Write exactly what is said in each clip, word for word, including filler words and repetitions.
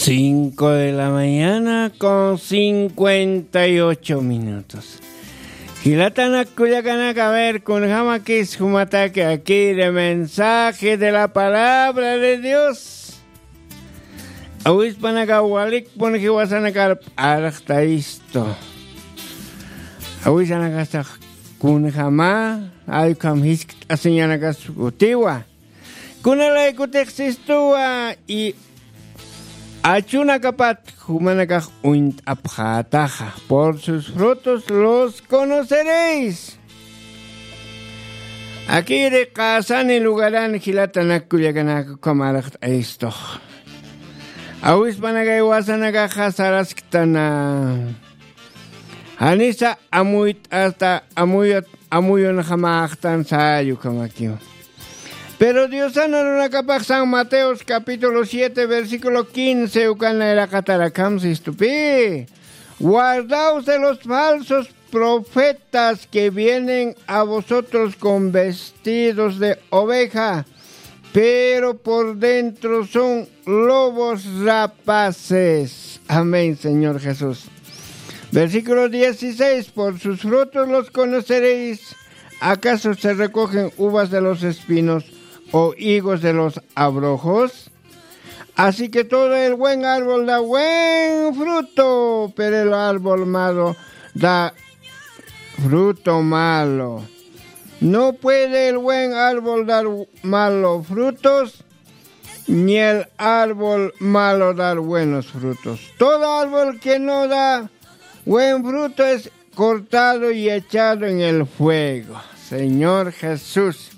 cinco de la mañana con cincuenta y ocho minutos. Gilatanak Culiacanac, a ver, con Jamakis Jumataque, aquí de mensaje de la palabra de Dios. Awispanagawalik Ponjiwasanakar Arta isto. Awisanakasta Kunjama, Ayukam Hisk Aseñanakas Utiwa. Kunala Ecutexistua y Achuna kapat humanakaj uint apjataja, por sus frutos los conoceréis. Aquí de Kazan y Lugarán Gilatanak Culiacanac Kamaraj esto. Awispanagay wasanaka hasaraskitana. Hanisa amuit hasta amuyot amuyon jamajtan sayu kamakio. Pero Dios sana capaz San Mateos capítulo siete versículo quince ukana era catarakam sistupi. Guardaos de los falsos profetas que vienen a vosotros con vestidos de oveja, pero por dentro son lobos rapaces. Amén, Señor Jesús. Versículo dieciséis, por sus frutos los conoceréis. ¿Acaso se recogen uvas de los espinos o higos de los abrojos? Así que todo el buen árbol da buen fruto, pero el árbol malo da fruto malo. No puede el buen árbol dar malos frutos, ni el árbol malo dar buenos frutos. Todo árbol que no da buen fruto es cortado y echado en el fuego. Señor Jesús.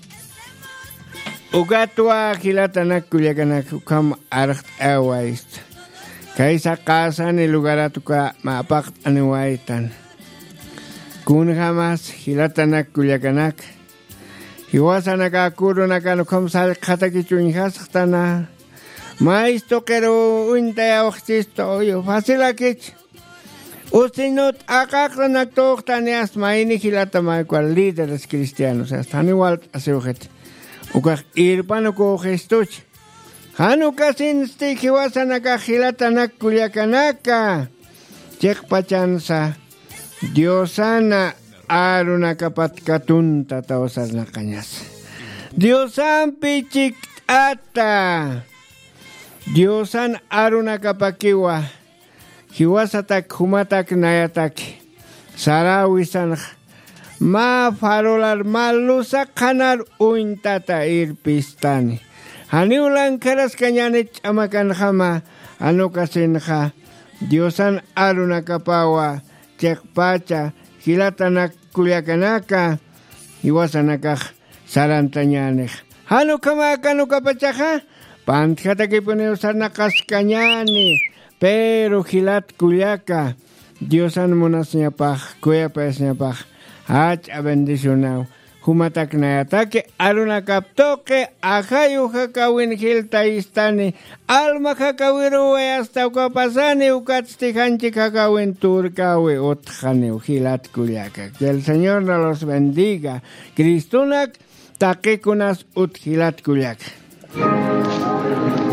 Ugatua Gilatanak Culiacanac Ukam Archt Awaist. Kaisa Kasan y Lugaratuka Mapak Anuaitan. Kun jamás Gilatanak Culiacanac. Hiwasanaka Kurunaka Komsal Katakichun Hastana. Maisto Kero Unta Oxisto, yo Fasilakich. Usted acá tochtanias maini Gilatama cual líderes cristianos, hasta igual a su objeto. Ukaj irpano ko gestuch. Hanuka sinsti Hiwasanaka Gilatanak Culiacanaka. Chek pachansa. Diosana aruna kapatkatun taosas na cañas. Diosan pichik ata. Diosan aruna kapakiwa. Hiwasatak humatak nayatak. Sarawisan ma farolar malusa kanar uintata irpistani. Haniulan keras kanyane chamakan jama anukasinja. Diosan aruna kapawa. Chekpacha. Gilatanak Culiacanaka. Hiwasanakaj sarantañanej. Hanukamaka nukapachaja. Pantjataki pone usar nakaskañani. Pero Gilat Culiaca, Dios an monasñapaj, cuya pesñapaj, hach a bendicionao, humatak na ataque, aruna captoque, ajayu jakawin gilta istani, alma jakawiruwe hasta ukapasani, ukatsti hanchi jakawin turkawe, otjaneu, Gilat Culiaca. Que el Señor nos los bendiga. Cristunak, taquekunas ut Gilat Culiaca.